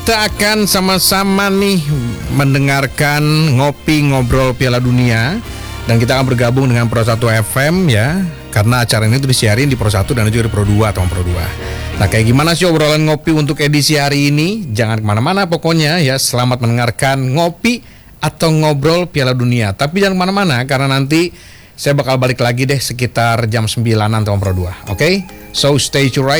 kita akan sama-sama nih mendengarkan ngopi ngobrol Piala Dunia. Dan kita akan bergabung dengan Pro 1 FM ya. Karena acara ini tuh disiarin di Pro 1 dan juga di Pro 2 atau Pro 2. Nah, kayak gimana sih obrolan ngopi untuk edisi hari ini? Jangan kemana-mana pokoknya ya. Selamat mendengarkan ngopi atau ngobrol Piala Dunia. Tapi jangan kemana-mana karena nanti saya bakal balik lagi deh sekitar jam 9-an atau Pro 2. Oke? So stay tuned right